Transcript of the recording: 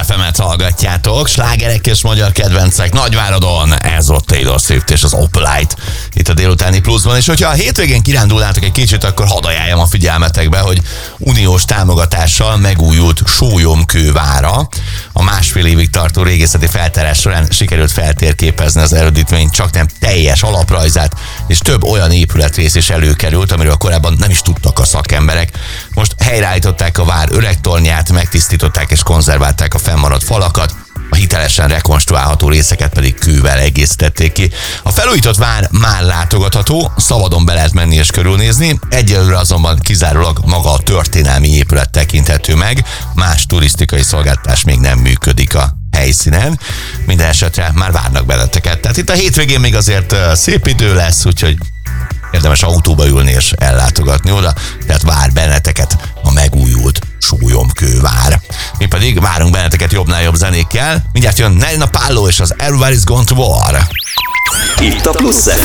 FM-et hallgatjátok, slágerek és magyar kedvencek Nagyváradon, ez ott Taylor Swift és az Opalite itt a délutáni pluszban, és hogyha a hétvégén kirándulnátok egy kicsit, akkor hadd ajánljam a figyelmetekbe, hogy uniós támogatással megújult Sólyomkővára. A másfél évig tartó régészeti feltárás során sikerült feltérképezni az erődítmény csaknem teljes alaprajzát, és több olyan épületrész is előkerült, amiről korábban nem is tudtak a szakemberek. Most helyreállították a vár öreg tornyát, megtisztították és konzerválták a fennmaradt falakat, a hitelesen rekonstruálható részeket pedig kővel egészítették ki. A felújított vár már látogatható, szabadon be lehet menni és körülnézni, egyelőre azonban kizárólag maga a történelmi épület tekinthető meg, más turisztikai szolgáltatás még nem működik a helyszínen. Minden esetre már várnak benneteket. Tehát itt a hétvégén még azért szép idő lesz, úgyhogy érdemes autóba ülni és ellátogatni oda, tehát vár benneteket a megújult Sólyomkővár. Mi pedig várunk benneteket jobbnál jobb zenékkel. Mindjárt jön Nelly Napallo és az Everybody's Gone to War. Itt a Plusz